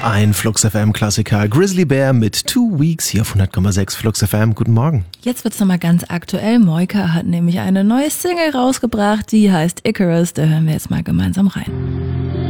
Ein Flux FM Klassiker, Grizzly Bear mit 2 Weeks hier auf 100,6 Flux FM. Guten Morgen. Jetzt wird's nochmal ganz aktuell. Moika hat nämlich eine neue Single rausgebracht, die heißt Icarus. Da hören wir jetzt mal gemeinsam rein.